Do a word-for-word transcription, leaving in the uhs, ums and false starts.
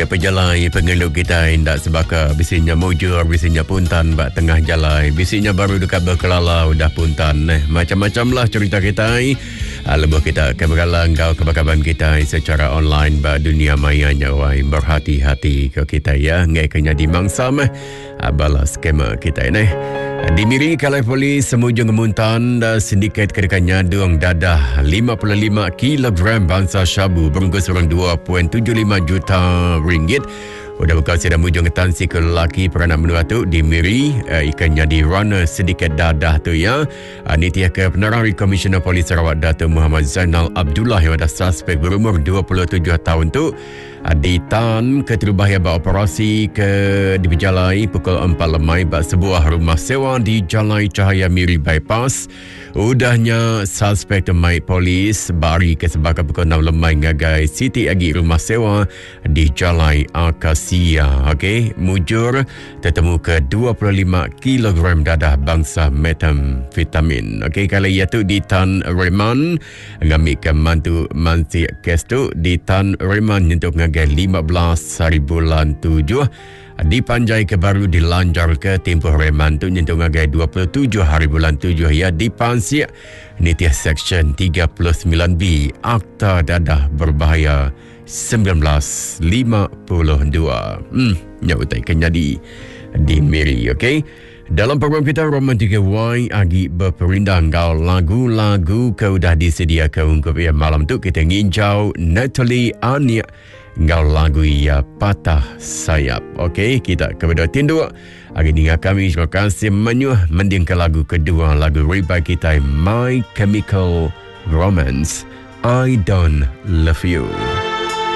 Ya pejalai pengeluk kita indak sebaka bisinya mujur, bisinya puntan bak tengah jalai, bisinya baru dekat berkelala udah puntan. Eh, macam-macam lah cerita kita. Ah, lebuh kita kebergalang kau kebakaban kita secara online bak dunia maya nyawai. Berhati-hati ke kita ya, ngai kena dimangsam. Ah, balas skema kita ini. Dimiri kalai polis semujung kemuntan dan sindiket kedekannya duang dadah lima puluh lima kilogram bangsa syabu bungkus orang dua perpuluhan tujuh lima juta ringgit. Udah buka sedang mujung ketan si lelaki peranak menua tu dimiri uh, ikannya di runner sindiket dadah tu ya. Uh, Nitiah ke penerari Komisioner Polis Sarawak Datuk Muhammad Zainal Abdullah yang ada suspek berumur dua puluh tujuh tahun tu uh, ditan ke terbahaya beroperasi ke di Bejalai pukul empat lemai bak sebuah rumah sewa di Jalai Cahaya Miri Bypass. Udahnya suspek temai polis bari ke sebagai pukul enam lemai ngagai Siti Agi rumah sewa di Jalai Akasia. Okey, mujur tertemu ke dua puluh lima kilogram dadah bangsa metamfetamin. Okey, kalau ia tu di Tan Reman ngambil ke mantu mansi kes tu di Tan Reman untuk ngagai lima belas hari bulan tujuh. Dipanjai ke baru dilanjar ke tempoh reman tu nyentuh ngagai dua puluh tujuh hari bulan tujuh ya dipansiak Nitiah Seksyen tiga puluh sembilan B Akta Dadah Berbahaya seribu sembilan ratus lima puluh dua. Hmm, nyautai kenyadi di Miri, okey? Dalam program kita Romantika Y agi berperindang kau lagu-lagu kau dah disediakan untuk ya malam tu kita nginjau Natalie Ania ngau lagu ia Patah Sayap. Okey, kita kepada tindu hari ini kami terima kasih menyuh mending ke lagu kedua lagu ribai kita My Chemical Romance I Don't Love You.